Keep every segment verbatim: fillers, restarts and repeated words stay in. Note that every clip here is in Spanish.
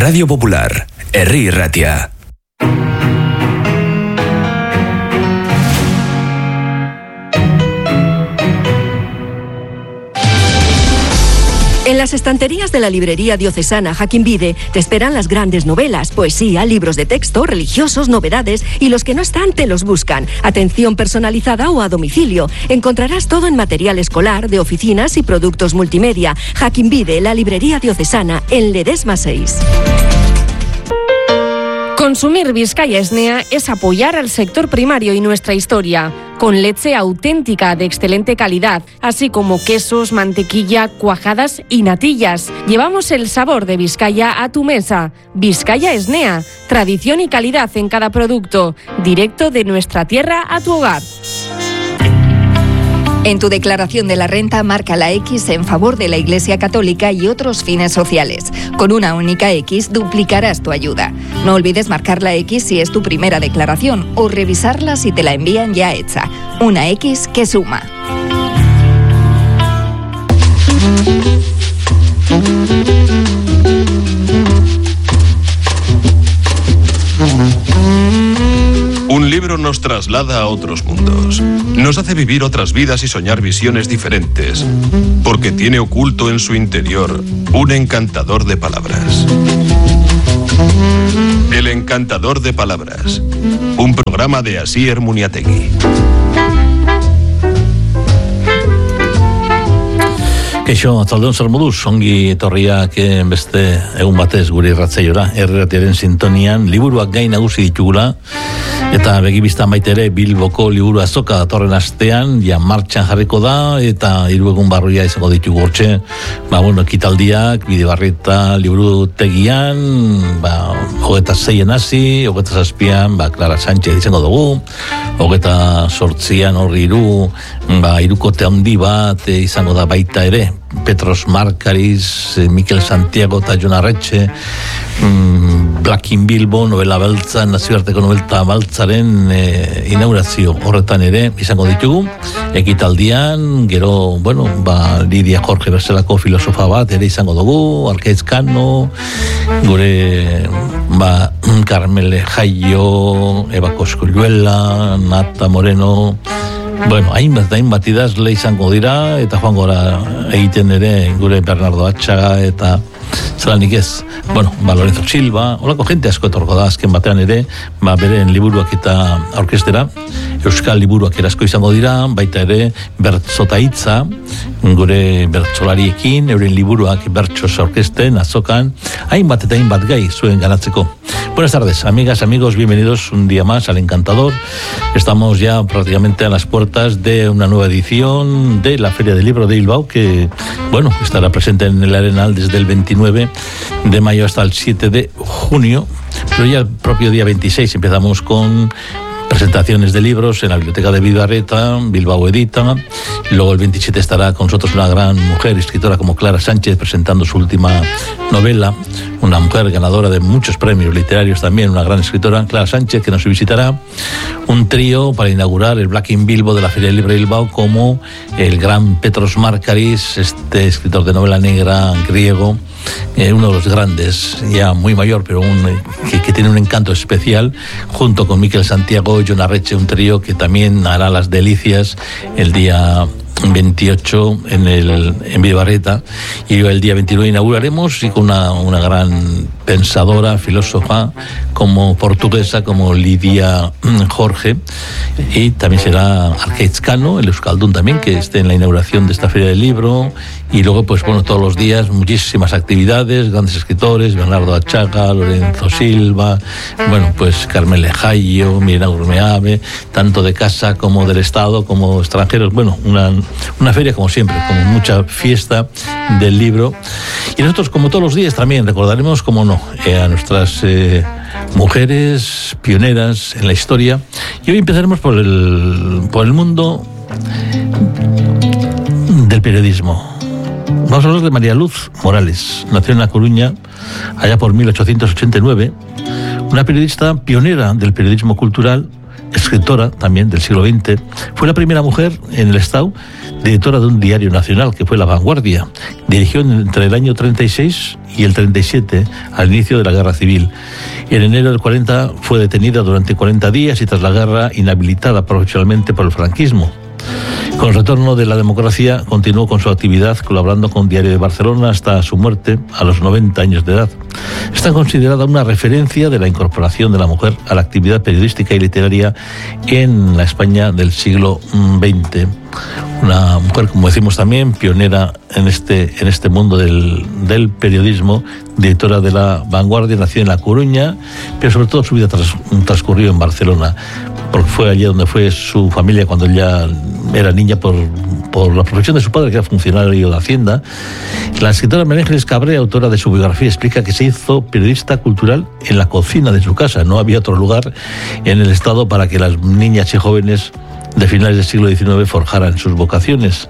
Radio Popular, Herri Ratia. En las estanterías de la librería diocesana Jaquín Vide te esperan las grandes novelas, poesía, libros de texto, religiosos, novedades y los que no están te los buscan. Atención personalizada o a domicilio. Encontrarás todo en material escolar, de oficinas y productos multimedia. Jaquín Vide, la librería diocesana, en Ledesma seis. Consumir Vizcaya Esnea es apoyar al sector primario y nuestra historia, con leche auténtica de excelente calidad, así como quesos, mantequilla, cuajadas y natillas. Llevamos el sabor de Vizcaya a tu mesa. Vizcaya Esnea, tradición y calidad en cada producto, directo de nuestra tierra a tu hogar. En tu declaración de la renta marca la X en favor de la Iglesia Católica y otros fines sociales. Con una única X duplicarás tu ayuda. No olvides marcar la X si es tu primera declaración o revisarla si te la envían ya hecha. Una X que suma. Un libro nos traslada a otros mundos, nos hace vivir otras vidas y soñar visiones diferentes, porque tiene oculto en su interior un encantador de palabras. El encantador de palabras, un programa de Asier Muniategui. Keixo, atzaldeon zer moduz, ongi etorriak beste egun batez gure irratzaiora, erratiaren sintonian, liburuak gain nagusi ditugula, eta begibiztan baita ere Bilboko liburu azoka datorren astean, ja martxan jarriko da, eta hiru egun barruia izango ditugu hortxe, ba, bueno, ekitaldiak, Bidebarrieta liburu tegian, ba, hogeta zeien hasi, hogeta zazpian, ba, Clara Sánchez izango dugu, hogeta sortzian horri hiru, ba, hirukote handi bat e, izango da baita ere, Petros Markariz, Mikel Santiago eta Jon Arretxe, mm, Black in Bilbo, novela beltza, nazioarteko nobelta baltzaren e, inaugurazio horretan ere izango ditugu. Ekitaldian, gero, bueno, ba, Lidia Jorge bezalako filosofa bat ere izango dugu, Arkaitz Kano, gure, ba, Carmele Jaio, Eva Cosculluela, Nata Moreno, bueno, hainbat da hainbat idazle izango dira, eta joango gora egiten ere gure Bernardo Atxaga eta zelanik ez, bueno, ba, Lorenzo Silva, holako jente asko etorko da azken batean ere, ba, beren liburuak eta aurkestera, euskal liburuak erasko izango dira, baita ere bertzota hitza, gure bertsolariekin, euren liburuak bertsos aurkesten, azokan, hainbat eta hainbat gai zuen ganatzeko. Buenas tardes, amigas, amigos, bienvenidos un día más al Encantador. Estamos ya prácticamente a las puertas de una nueva edición de la Feria del Libro de Bilbao, que, bueno, estará presente en el Arenal desde el veintinueve de mayo hasta el siete de junio, pero ya el propio día veintiséis empezamos con presentaciones de libros en la biblioteca de Bidebarrieta, Bilbao Edita. Luego el veintisiete estará con nosotros una gran mujer, escritora como Clara Sánchez, presentando su última novela, una mujer ganadora de muchos premios literarios también, una gran escritora, Clara Sánchez, que nos visitará. Un trío para inaugurar el Black in Bilbo de la Feria del Libro de Bilbao, como el gran Petros Markariz, este escritor de novela negra griego, eh, uno de los grandes, ya muy mayor, pero un, que, que tiene un encanto especial, junto con Mikel Santiago y Jon Arretxe, un trío que también hará las delicias el día veintiocho en el en Bidebarrieta, y el día veintinueve inauguraremos, y con una, una gran pensadora, filósofa como portuguesa, como Lidia Jorge, y también será Arkaitz Kano, el euskaldun también, que esté en la inauguración de esta Feria del Libro. Y luego, pues bueno, todos los días muchísimas actividades, grandes escritores, Bernardo Atxaga, Lorenzo Silva, bueno, pues Carmele Jaio, Mirena Gurmeave, tanto de casa como del Estado, como extranjeros. Bueno, una, una feria como siempre, con mucha fiesta del libro. Y nosotros, como todos los días, también recordaremos, como no, eh, a nuestras eh, mujeres pioneras en la historia. Y hoy empezaremos por el, por el mundo del periodismo. Vamos a hablar de María Luz Morales. Nació en La Coruña allá por mil ochocientos ochenta y nueve, una periodista pionera del periodismo cultural, escritora también del siglo veinte, fue la primera mujer en el Estado directora de un diario nacional, que fue La Vanguardia. Dirigió entre el año treinta y seis y el treinta y siete, al inicio de la Guerra Civil. En enero del cuarenta fue detenida durante cuarenta días y tras la guerra inhabilitada profesionalmente por el franquismo. Con el retorno de la democracia continuó con su actividad colaborando con Diario de Barcelona hasta su muerte a los noventa años de edad. Está considerada una referencia de la incorporación de la mujer a la actividad periodística y literaria en la España del siglo veinte. Una mujer, como decimos también, pionera en este, en este mundo del, del periodismo, directora de La Vanguardia, nacida en La Coruña, pero sobre todo su vida tras, transcurrió en Barcelona, porque fue allí donde fue su familia cuando ella era niña por, por la profesión de su padre, que era funcionario de Hacienda. La escritora María Ángeles Cabré, autora de su biografía, explica que se hizo periodista cultural en la cocina de su casa. No había otro lugar en el Estado para que las niñas y jóvenes de finales del siglo diecinueve forjaran sus vocaciones.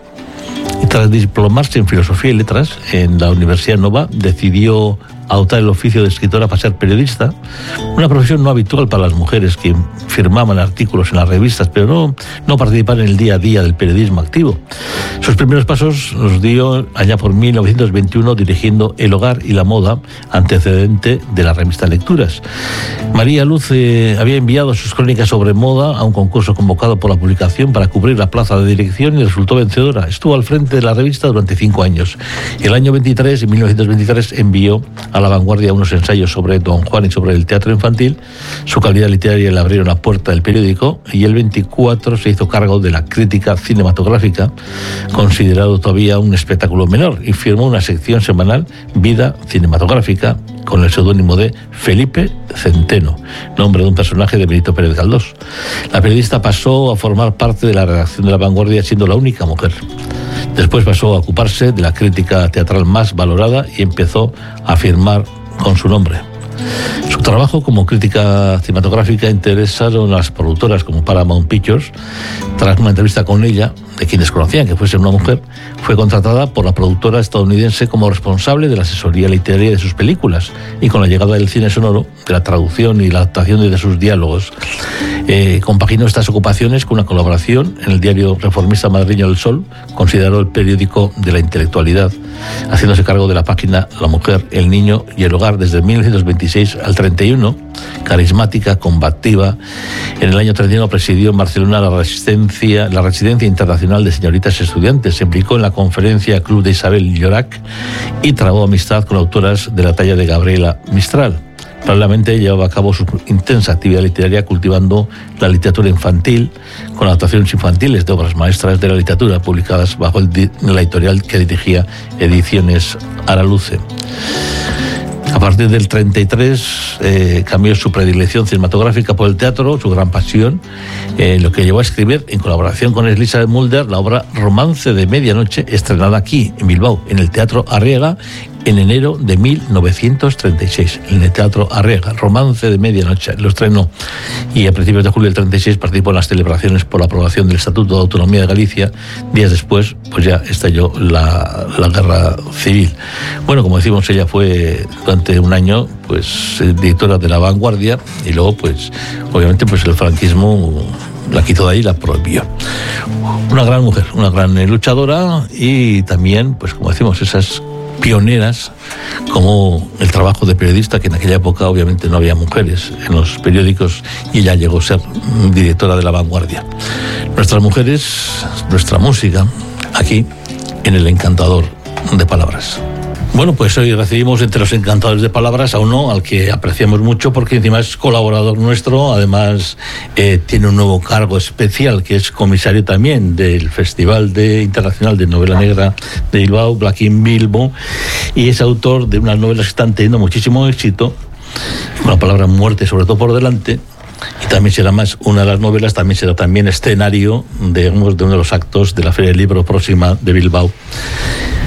Y tras diplomarse en Filosofía y Letras en la Universidad Nova, decidió adoptar el oficio de escritora para ser periodista, una profesión no habitual para las mujeres que firmaban artículos en las revistas, pero no, no participaban en el día a día del periodismo activo. Sus primeros pasos los dio allá por mil novecientos veintiuno dirigiendo El Hogar y la Moda, antecedente de la revista Lecturas. María Luz eh, había enviado sus crónicas sobre moda a un concurso convocado por la publicación para cubrir la plaza de dirección y resultó vencedora. Estuvo al frente de la revista durante cinco años. El año veintitrés, en mil novecientos veintitrés, envió a La Vanguardia unos ensayos sobre Don Juan y sobre el teatro infantil. Su calidad literaria le abrieron la puerta del periódico y el veinticuatro se hizo cargo de la crítica cinematográfica, considerado todavía un espectáculo menor, y firmó una sección semanal, Vida Cinematográfica, con el seudónimo de Felipe Centeno, nombre de un personaje de Benito Pérez Galdós. La periodista pasó a formar parte de la redacción de La Vanguardia siendo la única mujer. Después pasó a ocuparse de la crítica teatral más valorada y empezó a firmar con su nombre. Su trabajo como crítica cinematográfica interesaron a las productoras como Paramount Pictures. Tras una entrevista con ella, de quien desconocían que fuese una mujer, fue contratada por la productora estadounidense como responsable de la asesoría literaria de sus películas, y con la llegada del cine sonoro, de la traducción y la adaptación de sus diálogos, eh, compaginó estas ocupaciones con una colaboración en el diario reformista madrileño El Sol, considerado el periódico de la intelectualidad, haciéndose cargo de la página La Mujer, el Niño y el Hogar desde mil novecientos veintiséis al treinta y uno, carismática, combativa. En el año treinta y uno presidió en Barcelona la resistencia, la Residencia Internacional de Señoritas Estudiantes, se implicó en la conferencia Club de Isabel Llorac y trabó amistad con autoras de la talla de Gabriela Mistral. Paralelamente llevaba a cabo su intensa actividad literaria cultivando la literatura infantil, con adaptaciones infantiles de obras maestras de la literatura publicadas bajo el di- la editorial que dirigía, Ediciones Araluce. A partir del treinta y tres eh, cambió su predilección cinematográfica por el teatro, su gran pasión, eh, lo que llevó a escribir, en colaboración con Elizabeth Mulder, la obra Romance de Medianoche, estrenada aquí, en Bilbao, en el Teatro Arriaga, en enero de mil novecientos treinta y seis, en el Teatro Arriaga, Romance de Medianoche, lo estrenó. Y a principios de julio del treinta y seis participó en las celebraciones por la aprobación del Estatuto de Autonomía de Galicia. Días después, pues ya estalló la, la Guerra Civil. Bueno, como decimos, ella fue durante un año pues directora de La Vanguardia y luego, pues, obviamente, pues el franquismo la quitó de ahí y la prohibió. Una gran mujer, una gran luchadora y también, pues como decimos, esas pioneras como el trabajo de periodista, que en aquella época obviamente no había mujeres en los periódicos y ella llegó a ser directora de La Vanguardia. Nuestras mujeres, nuestra música, aquí en el Encantador de Palabras. Bueno, pues hoy recibimos entre los encantadores de palabras a uno al que apreciamos mucho porque encima es colaborador nuestro, además eh, tiene un nuevo cargo especial que es comisario también del Festival de Internacional de Novela Negra de Bilbao, Black in Bilbo, y es autor de unas novelas que están teniendo muchísimo éxito, con la palabra muerte sobre todo por delante. Y también será más, una de las novelas también será también escenario, digamos, de uno de los actos de la Feria del Libro próxima de Bilbao.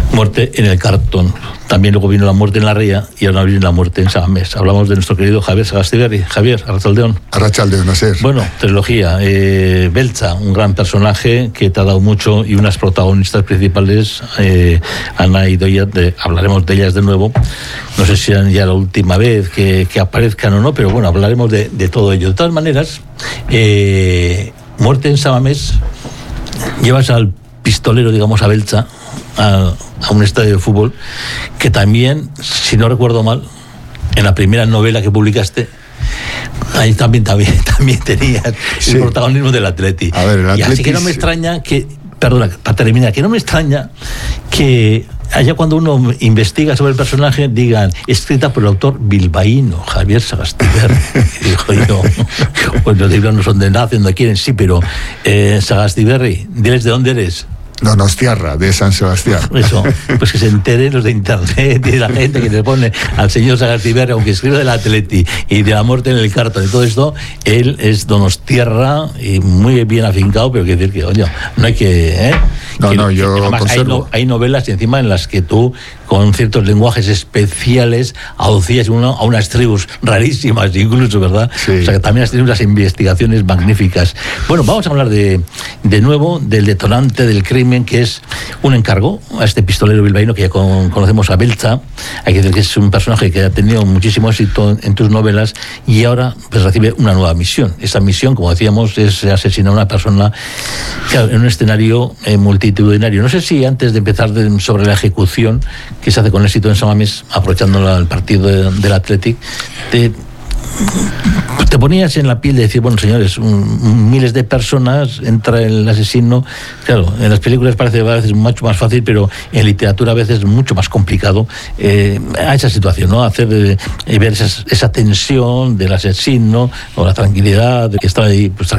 Muerte en el cartón. También luego vino la muerte en la ría y ahora viene la muerte en San Mamés. Hablamos de nuestro querido Javier Sagastiberri. Javier, Arratsaldeon. Arratsaldeon, no sé. Bueno, trilogía. Eh, Beltza, un gran personaje que te ha dado mucho y unas protagonistas principales, eh, Ana y Doya, de, hablaremos de ellas de nuevo. No sé si serán ya la última vez que, que aparezcan o no, pero bueno, hablaremos de, de todo ello. De todas maneras, eh, muerte en San Mamés, llevas al pistolero, digamos, a Beltza, a, a un estadio de fútbol, que también, si no recuerdo mal, en la primera novela que publicaste, ahí también, también, también tenías sí. el protagonismo del Atleti. A ver, el Atleti. Y así que no me extraña que, perdona, para terminar, que no me extraña que allá cuando uno investiga sobre el personaje digan, escrita por el autor bilbaíno, Javier Sagastiberri. Dijo yo, pues los libros no son de nada, donde quieren, sí, pero eh, Sagastiberri, diles de dónde eres. Donostiarra, de San Sebastián. Eso, pues que se enteren los de internet y la gente que le pone al señor Sagastiberri, aunque escribe del Atleti y de la muerte en el cartón y todo esto, él es Donostiarra y muy bien afincado, pero hay que decir que, oye, no hay que... ¿eh? No, que, no, yo que además hay, no, hay novelas encima en las que tú, con ciertos lenguajes especiales, aducías uno a unas tribus rarísimas incluso, ¿verdad? Sí. O sea, que también has tenido unas investigaciones magníficas. Bueno, vamos a hablar de, de nuevo del detonante del crimen, que es un encargo a este pistolero bilbaíno que ya con, conocemos a Beltza. Hay que decir que es un personaje que ha tenido muchísimo éxito en, en tus novelas y ahora pues recibe una nueva misión. Esa misión, como decíamos, es asesinar a una persona, claro, en un escenario eh, multitudinario. No sé si antes de empezar de, sobre la ejecución que se hace con éxito en San Mamés, aprovechando la, el partido de, del Athletic, te te ponías en la piel de decir, bueno, señores, un, miles de personas, entra el asesino. Claro, en las películas parece a veces mucho más fácil, pero en literatura a veces es mucho más complicado eh, a esa situación, ¿no? Hacer eh, ver esa, esa tensión del asesino o la tranquilidad de que está ahí, pues,